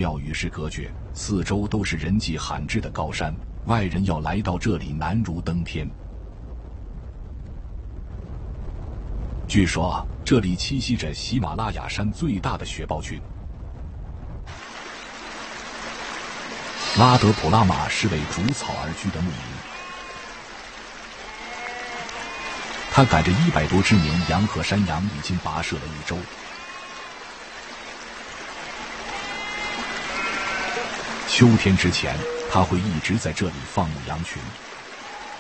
庙与世隔绝，四周都是人迹罕至的高山，外人要来到这里难如登天。据说这里栖息着喜马拉雅山最大的雪豹群。拉德普拉玛是为逐草而居的牧民，他赶着100多只绵羊和山羊已经跋涉了1周。秋天之前，他会一直在这里放牧羊群。